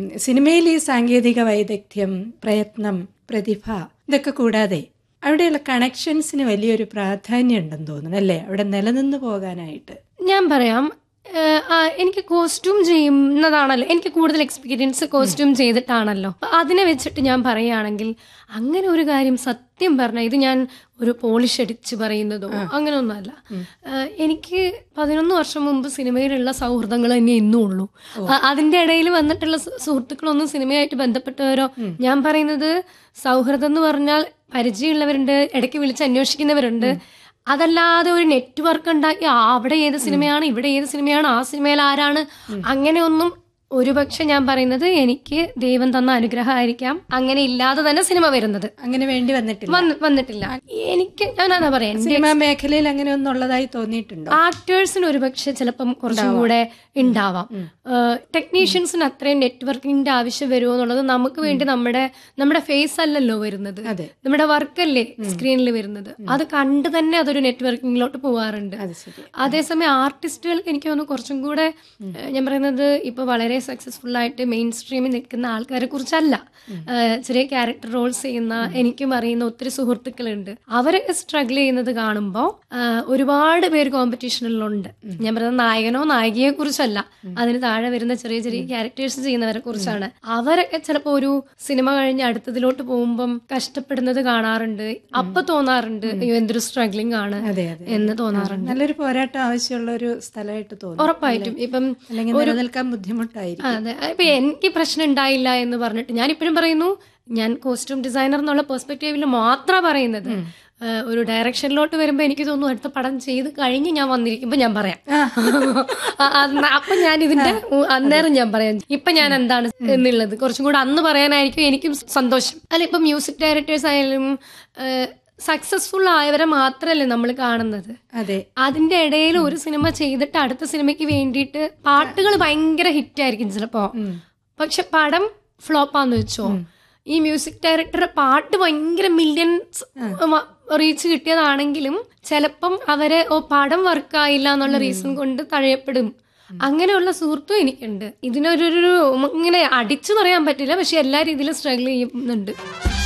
സിനിമയിൽ ഈ സാങ്കേതിക വൈദഗ്ധ്യം, പ്രയത്നം, പ്രതിഭ ഇതൊക്കെ കൂടാതെ അവിടെയുള്ള കണക്ഷൻസിന് വലിയൊരു പ്രാധാന്യം ഉണ്ടെന്ന് തോന്നുന്നു അല്ലേ, അവിടെ നിലനിന്ന് പോകാനായിട്ട്? ഞാൻ പറയാം, എനിക്ക് കോസ്റ്റ്യൂം ചെയ്യുന്നതാണല്ലോ എനിക്ക് കൂടുതൽ എക്സ്പീരിയൻസ്, കോസ്റ്റ്യൂം ചെയ്തിട്ടാണല്ലോ. അതിനെ വെച്ചിട്ട് ഞാൻ പറയുകയാണെങ്കിൽ അങ്ങനെ ഒരു കാര്യം സത്യം പറഞ്ഞാൽ ഇത് ഞാൻ ഒരു പോളിഷ് അടിച്ച് പറയുന്നതോ അങ്ങനെയൊന്നുമല്ല. എനിക്ക് 11 വർഷം മുമ്പ് സിനിമയിലുള്ള സൗഹൃദങ്ങൾ തന്നെ ഇന്നും ഉള്ളൂ. അതിന്റെ ഇടയിൽ വന്നിട്ടുള്ള സുഹൃത്തുക്കളൊന്നും സിനിമയായിട്ട് ബന്ധപ്പെട്ടവരോ, ഞാൻ പറയുന്നത് സൗഹൃദം എന്ന് പറഞ്ഞാൽ പരിചയമുള്ളവരുണ്ട്, ഇടയ്ക്ക് വിളിച്ച് അന്വേഷിക്കുന്നവരുണ്ട്. അതല്ലാതെ ഒരു നെറ്റ്വർക്ക് ഉണ്ടാക്കി അവിടെ ഏത് സിനിമയാണ്, ഇവിടെ ഏത് സിനിമയാണ്, ആ സിനിമയിൽ ആരാണ്, അങ്ങനെയൊന്നും ഒരുപക്ഷെ ഞാൻ പറയുന്നത് എനിക്ക് ദൈവം തന്ന അനുഗ്രഹമായിരിക്കാം. അങ്ങനെ ഇല്ലാതെ തന്നെ സിനിമ വരുന്നത്, അങ്ങനെ വേണ്ടി വന്നിട്ടില്ല. എനിക്ക് ഞാനതാ പറയാം, സിനിമാ മേഖലയിൽ അങ്ങനെ ഒന്നും ഉള്ളതായി തോന്നിയിട്ടുണ്ടോ? ആക്ടേഴ്സിന് ഒരുപക്ഷെ ചിലപ്പം കുറച്ചും കൂടെ ഉണ്ടാവാം. ടെക്നീഷ്യൻസിന് അത്രയും നെറ്റ്വർക്കിന്റെ ആവശ്യം വരുമോ എന്നുള്ളത് നമുക്ക് വേണ്ടി നമ്മുടെ ഫേസ് അല്ലല്ലോ വരുന്നത്, നമ്മുടെ വർക്കല്ലേ സ്ക്രീനിൽ വരുന്നത്. അത് കണ്ട് തന്നെ അതൊരു നെറ്റ്വർക്കിങ്ങിലോട്ട് പോവാറുണ്ട്. അതേസമയം ആർട്ടിസ്റ്റുകൾക്ക് എനിക്ക് തോന്നുന്നു കുറച്ചും കൂടെ, ഞാൻ പറയുന്നത് ഇപ്പൊ വളരെ സക്സസ്ഫുൾ ആയിട്ട് മെയിൻ സ്ട്രീമിൽ നിൽക്കുന്ന ആൾക്കാരെ കുറിച്ചല്ല, ചെറിയ ക്യാരക്ടർ റോൾസ് ചെയ്യുന്ന എനിക്കും അറിയുന്ന ഒത്തിരി സുഹൃത്തുക്കളുണ്ട്. അവരൊക്കെ സ്ട്രഗിൾ ചെയ്യുന്നത് കാണുമ്പോൾ ഒരുപാട് പേര് കോമ്പറ്റീഷനിലുണ്ട്. ഞാൻ പറയുന്നത് നായകനോ നായികയെ കുറിച്ചല്ല, അതിന് താഴെ വരുന്ന ചെറിയ ചെറിയ ക്യാരക്ടേഴ്സ് ചെയ്യുന്നവരെ കുറിച്ചാണ്. അവരൊക്കെ ചിലപ്പോൾ ഒരു സിനിമ കഴിഞ്ഞ് അടുത്തതിലോട്ട് പോകുമ്പം കഷ്ടപ്പെടുന്നത് കാണാറുണ്ട്. അപ്പൊ തോന്നാറുണ്ട് അയ്യോ എന്തൊരു സ്ട്രഗ്ലിംഗ് ആണ് എന്ന് തോന്നാറുണ്ട്. നല്ലൊരു പോരാട്ടം ആവശ്യമുള്ള ഒരു സ്ഥലമായിട്ട് തോന്നുന്നു ഉറപ്പായിട്ടും. ഇപ്പം നിലനിൽക്കാൻ ബുദ്ധിമുട്ടായിരിക്കും. അതെ, ഇപ്പൊ എനിക്ക് പ്രശ്നം ഉണ്ടായില്ല എന്ന് പറഞ്ഞിട്ട് ഞാൻ ഇപ്പോഴും പറയുന്നു, ഞാൻ കോസ്റ്റ്യൂം ഡിസൈനർ എന്നുള്ള പെർസ്പെക്റ്റീവിൽ മാത്രമാണ് പറയുന്നത്. ഒരു ഡയറക്ഷനിലോട്ട് വരുമ്പോ എനിക്ക് തോന്നുന്നു അടുത്ത പടം ചെയ്ത് കഴിഞ്ഞ് ഞാൻ വന്നിരിക്കുമ്പോ ഞാൻ പറയാം. അപ്പൊ ഞാൻ ഇതിന്റെ അന്നേരം ഞാൻ പറയാം ഇപ്പൊ ഞാൻ എന്താണ് എന്നുള്ളത് കുറച്ചും കൂടെ അന്ന് പറയാനായിരിക്കും എനിക്കും സന്തോഷം. അല്ല, ഇപ്പൊ മ്യൂസിക് ഡയറക്ടേഴ്സ് ആയാലും സക്സസ്ഫുൾ ആയവരെ മാത്രല്ലേ നമ്മൾ കാണുന്നത്. അതെ, അതിന്റെ ഇടയിൽ ഒരു സിനിമ ചെയ്തിട്ട് അടുത്ത സിനിമയ്ക്ക് വേണ്ടിയിട്ട് പാട്ടുകൾ ഭയങ്കര ഹിറ്റ് ആയിരിക്കും ചിലപ്പോ, പക്ഷെ പടം ഫ്ലോപ്പാന്ന് വെച്ചോ, ഈ മ്യൂസിക് ഡയറക്ടറുടെ പാട്ട് ഭയങ്കര മില്യൺസ് റീച്ച് കിട്ടിയതാണെങ്കിലും ചിലപ്പം അവരെ പടം വർക്കായില്ല എന്നുള്ള റീസൺ കൊണ്ട് തഴയപ്പെടും. അങ്ങനെയുള്ള സുഹൃത്തും എനിക്കുണ്ട്. ഇതിനൊരു ഇങ്ങനെ അടിച്ചു പറയാൻ പറ്റില്ല, പക്ഷെ എല്ലാ രീതിയിലും സ്ട്രഗിൾ ചെയ്യുന്നുണ്ട്.